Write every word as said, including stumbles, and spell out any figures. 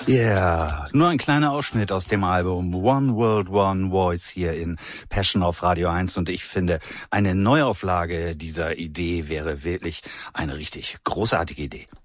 Yeah, nur ein kleiner Ausschnitt aus dem Album One World One Voice hier in Passion auf Radio eins und ich finde, eine Neuauflage dieser Idee wäre wirklich eine richtig großartige Idee.